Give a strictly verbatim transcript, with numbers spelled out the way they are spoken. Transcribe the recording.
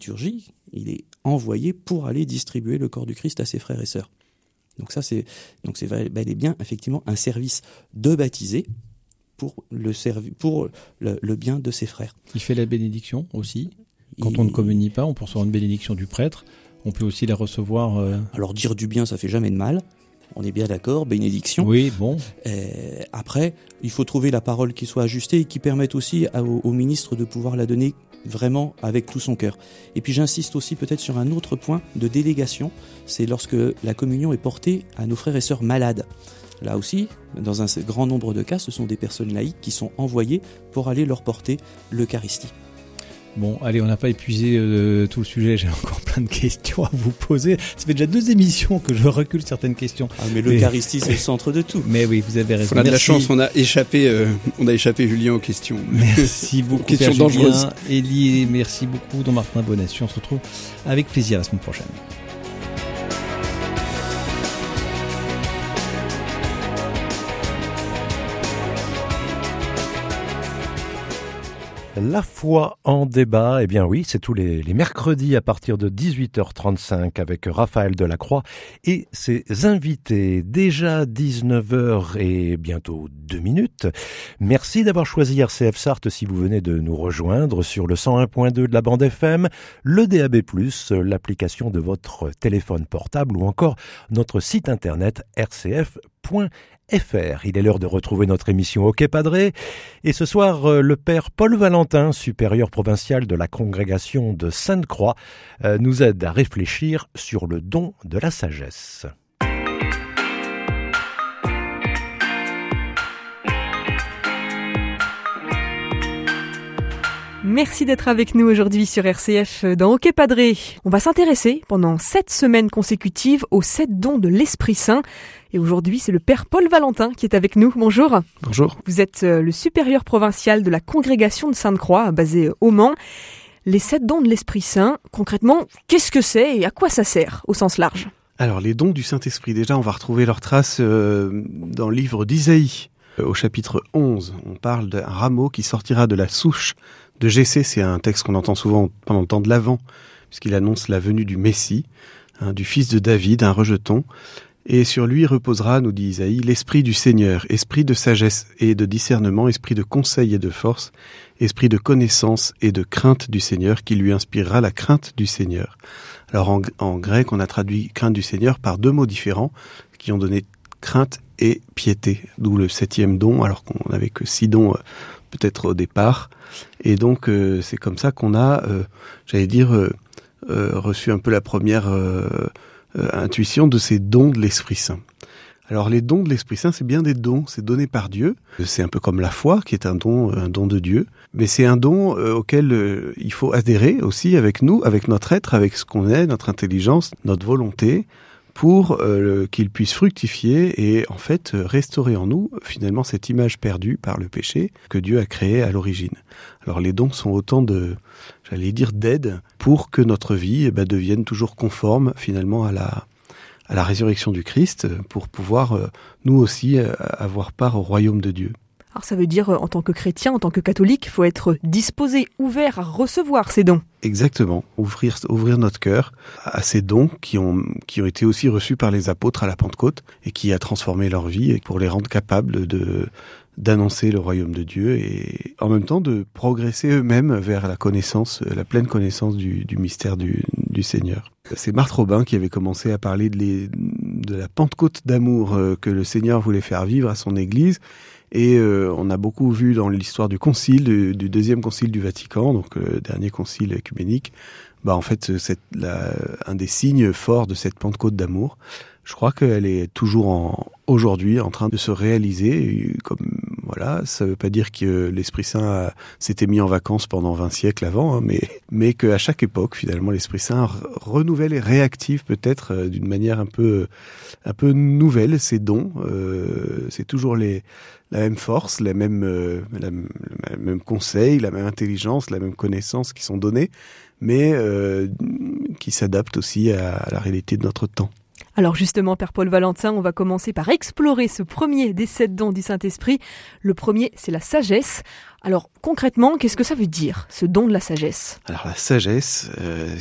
liturgie, il est envoyé pour aller distribuer le corps du Christ à ses frères et sœurs. Donc ça, c'est, donc c'est bel et bien, effectivement, un service de baptisé pour le, servi, pour le, le bien de ses frères. Il fait la bénédiction aussi. Quand il, on ne communie pas, on peut recevoir une bénédiction du prêtre. On peut aussi la recevoir... Euh... Alors, dire du bien, ça fait jamais de mal. On est bien d'accord, bénédiction. Oui, bon. Et après, il faut trouver la parole qui soit ajustée et qui permette aussi à, au, au ministre de pouvoir la donner vraiment avec tout son cœur. Et puis j'insiste aussi peut-être sur un autre point de délégation, c'est lorsque la communion est portée à nos frères et sœurs malades. Là aussi, dans un grand nombre de cas, ce sont des personnes laïques qui sont envoyées pour aller leur porter l'Eucharistie. Bon, allez, on n'a pas épuisé euh, tout le sujet, j'ai encore plein de questions à vous poser. Ça fait déjà deux émissions que je recule certaines questions. Ah, mais l'Eucharistie, mais... c'est le centre de tout. Mais oui, vous avez raison. On a de la chance, on a échappé, euh, on a échappé Julien aux questions. Merci beaucoup, questions Père dangereuses. Julien, Élie, merci beaucoup, Don Martin Bonassu. On se retrouve avec plaisir la semaine prochaine. La foi en débat, eh bien oui, c'est tous les, les mercredis à partir de dix-huit heures trente-cinq avec Raphaël Delacroix et ses invités. Déjà dix-neuf heures et bientôt deux minutes. Merci d'avoir choisi R C F Sarthe si vous venez de nous rejoindre sur le cent un point deux de la bande F M, le D A B plus, l'application de votre téléphone portable ou encore notre site internet r c f point f r. Il est l'heure de retrouver notre émission Hockey Padré. Et ce soir, le père Paul Valentin, supérieur provincial de la congrégation de Sainte-Croix, nous aide à réfléchir sur le don de la sagesse. Merci d'être avec nous aujourd'hui sur R C F dans Hockey Padré. On va s'intéresser pendant sept semaines consécutives aux sept dons de l'Esprit Saint. Et aujourd'hui, c'est le Père Paul Valentin qui est avec nous. Bonjour. Bonjour. Vous êtes le supérieur provincial de la congrégation de Sainte-Croix, basée au Mans. Les sept dons de l'Esprit Saint, concrètement, qu'est-ce que c'est et à quoi ça sert au sens large ? Alors, les dons du Saint-Esprit, déjà, on va retrouver leurs traces euh, dans le livre d'Isaïe. Euh, au chapitre onze, on parle d'un rameau qui sortira de la souche de Jessé. C'est un texte qu'on entend souvent pendant le temps de l'Avent, puisqu'il annonce la venue du Messie, hein, du fils de David, un rejeton. Et sur lui reposera, nous dit Isaïe, l'esprit du Seigneur, esprit de sagesse et de discernement, esprit de conseil et de force, esprit de connaissance et de crainte du Seigneur, qui lui inspirera la crainte du Seigneur. Alors en, en grec, on a traduit crainte du Seigneur par deux mots différents, qui ont donné crainte et piété, d'où le septième don, alors qu'on n'avait que six dons euh, peut-être au départ. Et donc euh, c'est comme ça qu'on a, euh, j'allais dire, euh, euh, reçu un peu la première... Euh, Euh, intuition de ces dons de l'Esprit Saint. Alors les dons de l'Esprit Saint, c'est bien des dons, c'est donné par Dieu. C'est un peu comme la foi, qui est un don, un don de Dieu. Mais c'est un don euh, auquel euh, il faut adhérer aussi avec nous, avec notre être, avec ce qu'on est, notre intelligence, notre volonté, pour euh, qu'il puisse fructifier et en fait restaurer en nous finalement cette image perdue par le péché que Dieu a créée à l'origine. Alors les dons sont autant de, j'allais dire, d'aide pour que notre vie eh ben, devienne toujours conforme finalement à la, à la résurrection du Christ, pour pouvoir euh, nous aussi euh, avoir part au royaume de Dieu. Alors ça veut dire, en tant que chrétien, en tant que catholique, il faut être disposé, ouvert à recevoir ces dons. Exactement, ouvrir, ouvrir notre cœur à ces dons qui ont, qui ont été aussi reçus par les apôtres à la Pentecôte et qui a transformé leur vie et pour les rendre capables de, d'annoncer le royaume de Dieu et en même temps de progresser eux-mêmes vers la connaissance, la pleine connaissance du, du mystère du, du Seigneur. C'est Marthe Robin qui avait commencé à parler de, les, de la Pentecôte d'amour que le Seigneur voulait faire vivre à son Église. Et euh, on a beaucoup vu dans l'histoire du concile, du, du deuxième concile du Vatican, donc le euh, dernier concile œcuménique, bah en fait c'est la, un des signes forts de cette Pentecôte d'amour. Je crois qu'elle est toujours en, aujourd'hui en train de se réaliser. Comme voilà, ça veut pas dire que l'Esprit Saint a, s'était mis en vacances pendant vingt siècles avant, hein, mais mais qu'à chaque époque finalement l'Esprit Saint re- renouvelle et réactive peut-être euh, d'une manière un peu un peu nouvelle ses dons. Euh, c'est toujours les la même force, la même, euh, la, le même conseil, la même intelligence, la même connaissance qui sont donnés, mais euh, qui s'adaptent aussi à, à la réalité de notre temps. Alors justement, Père Paul Valentin, on va commencer par explorer ce premier des sept dons du Saint-Esprit. Le premier, c'est la sagesse. Alors concrètement, qu'est-ce que ça veut dire, ce don de la sagesse ? Alors la sagesse, euh,